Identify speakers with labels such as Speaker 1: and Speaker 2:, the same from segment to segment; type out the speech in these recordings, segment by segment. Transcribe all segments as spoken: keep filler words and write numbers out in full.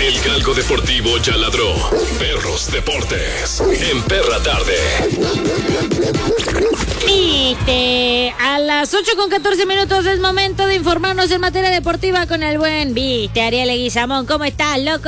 Speaker 1: El galgo deportivo ya ladró. Perros Deportes. En Perra Tarde.
Speaker 2: Viste, a las ocho con catorce minutos es momento de informarnos en materia deportiva con el buen Viste, Ariel Leguizamón. ¿Cómo estás, loco?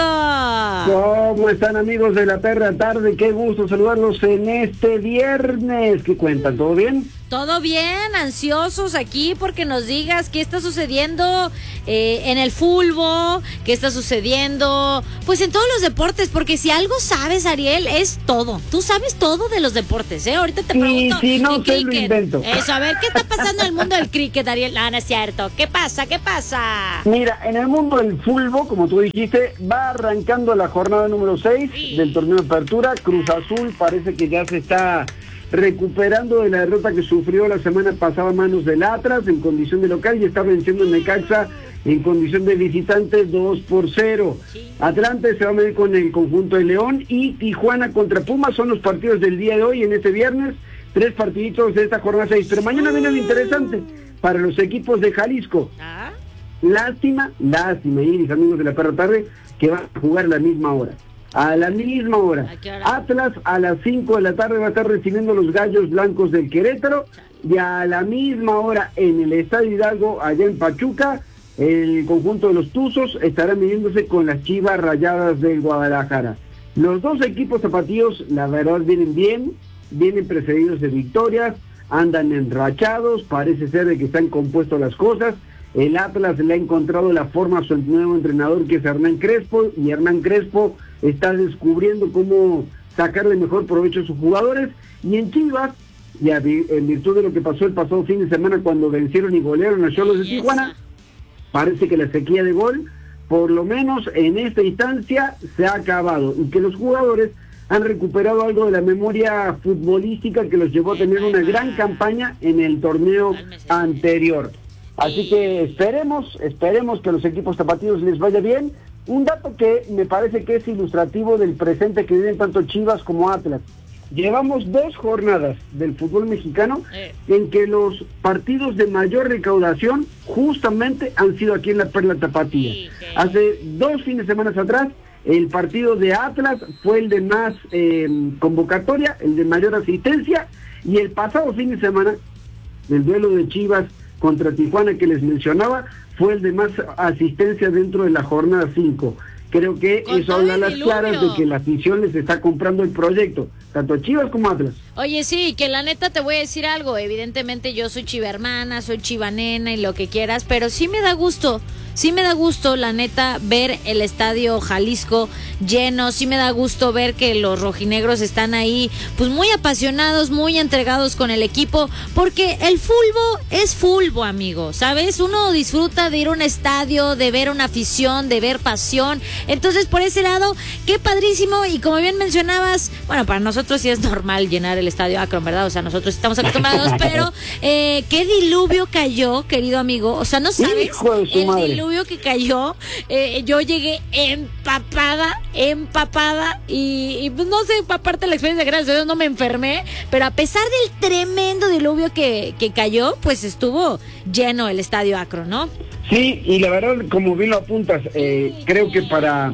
Speaker 3: ¿Cómo están, amigos de la Perra Tarde? Qué gusto saludarlos en este viernes. ¿Qué cuentan? ¿Todo bien?
Speaker 2: Todo bien, ansiosos aquí porque nos digas qué está sucediendo eh, en el fútbol, qué está sucediendo, pues en todos los deportes, porque si algo sabes, Ariel, es todo. Tú sabes todo de los deportes, ¿eh? Ahorita te
Speaker 3: sí,
Speaker 2: pregunto.
Speaker 3: Sí, no sé, lo invento.
Speaker 2: Eso, a ver, ¿qué está pasando en el mundo del cricket, Ariel? Ah, no es cierto. ¿Qué pasa? ¿Qué pasa?
Speaker 3: Mira, en el mundo del fútbol, como tú dijiste, va arrancando la jornada número seis sí. del torneo de apertura. Cruz Azul parece que ya se está recuperando de la derrota que sufrió la semana pasada a manos del Atlas en condición de local y está venciendo en Necaxa en condición de visitante dos por cero. Sí. Atlante se va a medir con el conjunto de León y Tijuana contra Pumas son los partidos del día de hoy en este viernes, tres partiditos de esta jornada seis, pero mañana viene lo interesante para los equipos de Jalisco. ¿Ah? Lástima, lástima, y mis amigos de la Perra Tarde, que van a jugar a la misma hora. A la misma hora. Atlas a las cinco de la tarde va a estar recibiendo los Gallos Blancos del Querétaro y a la misma hora en el Estadio Hidalgo, allá en Pachuca, el conjunto de los Tuzos estará midiéndose con las Chivas Rayadas del Guadalajara. Los dos equipos zapatillos, la verdad, vienen bien, vienen precedidos de victorias, andan enrachados, parece ser de que están compuestas las cosas. El Atlas le ha encontrado la forma a su nuevo entrenador, que es Hernán Crespo, y Hernán Crespo está descubriendo cómo sacarle mejor provecho a sus jugadores. Y en Chivas, y en virtud de lo que pasó el pasado fin de semana cuando vencieron y golearon a Xolos de Tijuana, parece que la sequía de gol, por lo menos en esta instancia, se ha acabado, y que los jugadores han recuperado algo de la memoria futbolística que los llevó a tener una gran campaña en el torneo anterior. Así que esperemos, esperemos que a los equipos tapatíos les vaya bien. Un dato que me parece que es ilustrativo del presente que viven tanto Chivas como Atlas. Llevamos dos jornadas del fútbol mexicano eh. en que los partidos de mayor recaudación justamente han sido aquí en la Perla Tapatía. Sí, okay. Hace dos fines de semana atrás, el partido de Atlas fue el de más eh, convocatoria, el de mayor asistencia, y el pasado fin de semana, el duelo de Chivas contra Tijuana que les mencionaba, fue el de más asistencia dentro de la jornada cinco. Creo que Con eso habla a las claras de que la afición les está comprando el proyecto, tanto a Chivas como a Atlas.
Speaker 2: Oye, sí, que la neta te voy a decir algo, evidentemente yo soy chiva hermana, soy chiva nena y lo que quieras, pero sí me da gusto, sí me da gusto, la neta, ver el Estadio Jalisco lleno, sí me da gusto ver que los rojinegros están ahí, pues muy apasionados, muy entregados con el equipo, porque el fútbol es fútbol, amigo, ¿sabes? Uno disfruta de ir a un estadio, de ver una afición, de ver pasión, entonces por ese lado, qué padrísimo, y como bien mencionabas, bueno, para nosotros sí es normal llenar el Estadio Akron, ¿verdad? O sea, nosotros estamos acostumbrados, pero eh, qué diluvio cayó, querido amigo, o sea, no sabes el madre. diluvio que cayó, eh, yo llegué empapada, empapada, y, y pues no sé, aparte de la experiencia, gracias a Dios no me enfermé, pero a pesar del tremendo diluvio que, que cayó, pues estuvo lleno el Estadio Akron, ¿no?
Speaker 3: Sí, y la verdad, como bien lo apuntas, eh, sí, creo que para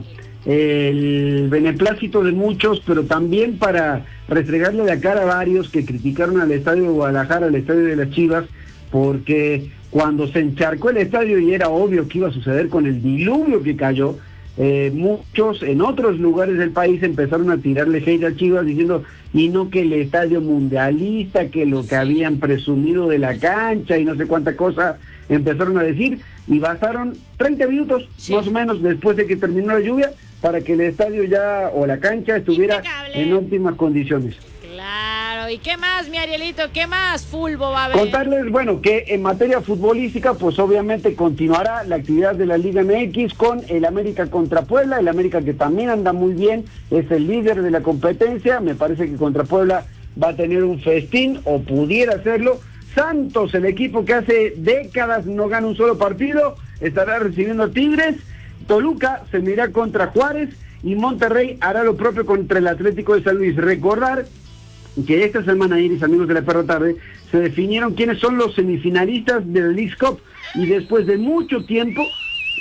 Speaker 3: el beneplácito de muchos, pero también para restregarle la cara a varios que criticaron al Estadio de Guadalajara, al Estadio de las Chivas, porque cuando se encharcó el estadio y era obvio que iba a suceder con el diluvio que cayó, eh, muchos en otros lugares del país empezaron a tirarle hate a Chivas diciendo, y no que el estadio mundialista, que lo que habían presumido de la cancha y no sé cuánta cosa empezaron a decir, y bastaron treinta minutos sí. más o menos después de que terminó la lluvia para que el estadio ya o la cancha estuviera Impecable. en óptimas condiciones.
Speaker 2: Claro, ¿y qué más, mi Arielito? ¿Qué más fútbol va a haber?
Speaker 3: Contarles, bueno, que en materia futbolística, pues obviamente continuará la actividad de la Liga M X con el América contra Puebla, el América que también anda muy bien, es el líder de la competencia, me parece que contra Puebla va a tener un festín, o pudiera hacerlo. Santos, el equipo que hace décadas no gana un solo partido, estará recibiendo a Tigres. Toluca se medirá contra Juárez y Monterrey hará lo propio contra el Atlético de San Luis. Recordar que esta semana, Iris, amigos de la Perra Tarde, se definieron quiénes son los semifinalistas del Leagues Cup, y después de mucho tiempo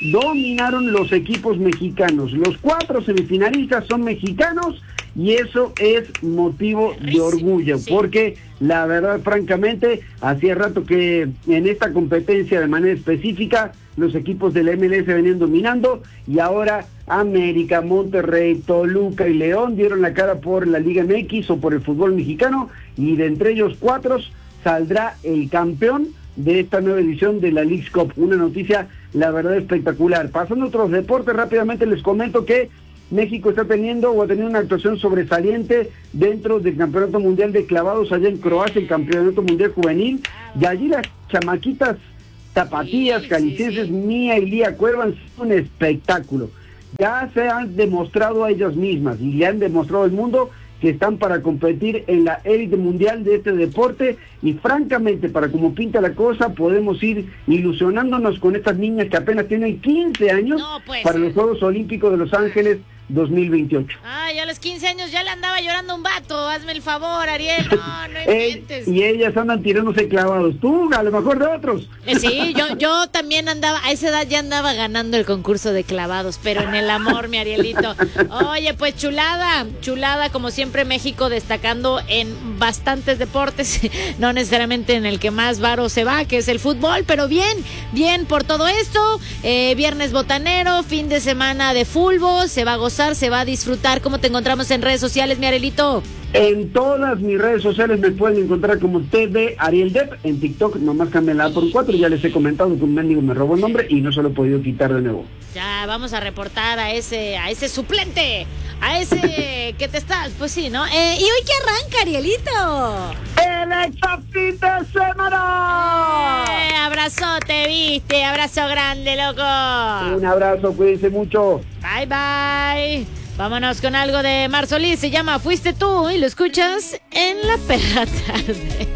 Speaker 3: dominaron los equipos mexicanos. Los cuatro semifinalistas son mexicanos y eso es motivo de orgullo, sí. Porque la verdad, francamente, hacía rato que en esta competencia de manera específica los equipos de la M L S venían dominando y ahora América, Monterrey, Toluca y León dieron la cara por la Liga M X o por el fútbol mexicano, y de entre ellos cuatro saldrá el campeón de esta nueva edición de la Leagues Cup. Una noticia, la verdad, espectacular. Pasando a otros deportes, rápidamente les comento que México está teniendo o ha tenido una actuación sobresaliente dentro del Campeonato Mundial de Clavados allá en Croacia, el Campeonato Mundial Juvenil, y allí las chamaquitas tapatías, calicienses, sí, sí. Mía y Lía Cuerva han sido un espectáculo. Ya se han demostrado a ellas mismas y le han demostrado al mundo que están para competir en la élite mundial de este deporte, y francamente, para como pinta la cosa, podemos ir ilusionándonos con estas niñas que apenas tienen quince años no, pues, para los Juegos Olímpicos de Los Ángeles dos mil veintiocho.
Speaker 2: Ay, a los quince años ya le andaba llorando un vato, hazme el favor, Ariel, no, no inventes.
Speaker 3: Y ellas andan tirándose clavados, tú, a lo mejor de otros.
Speaker 2: Eh, sí, yo, yo también andaba, a esa edad ya andaba ganando el concurso de clavados, pero en el amor, mi Arielito. Oye, pues chulada, chulada, como siempre México destacando en bastantes deportes, no necesariamente en el que más varo se va, que es el fútbol, pero bien, bien por todo esto, eh, viernes botanero, fin de semana de fútbol, se va a gozar, se va a disfrutar. ¿Cómo te encontramos en redes sociales, mi Arielito?
Speaker 3: En todas mis redes sociales me pueden encontrar como T V Ariel Depp. En TikTok nomás cambian la A por cuatro. Ya les he comentado que un mendigo me robó el nombre y no se lo he podido quitar de nuevo.
Speaker 2: Ya vamos a reportar a ese a ese suplente, a ese que te estás, pues sí, ¿no? Eh, ¿Y hoy qué arranca, Arielito?
Speaker 3: ¡El Exafin de semana!
Speaker 2: Eh, abrazote, viste, abrazo grande, loco.
Speaker 3: Un abrazo, cuídense mucho.
Speaker 2: Bye, bye. Vámonos con algo de Mar Solís, se llama Fuiste Tú y lo escuchas en La Perra Tarde.